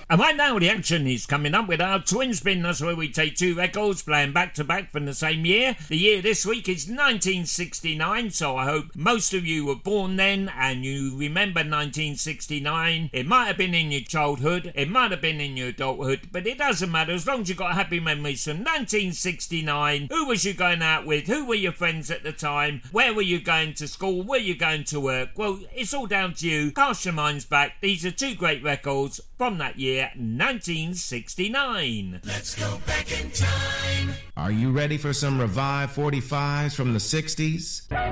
And right now the action is coming up with our Twin Spin. That's where we take two records playing back to back from the same year. The year this week is 1969, so I hope most of you were born then and you remember 1969. It might have been in your childhood, it might have been in your adulthood, but it doesn't matter as long as you've got happy memories from 1969. Who was you going out with? Who were your friends at the time? Where were you going to school? Were you going to work? Well, it's all down to you. Cast your minds back. These are two great records from that year, 1969. Let's go back in time. Are you ready for some revived 45s from the 60s?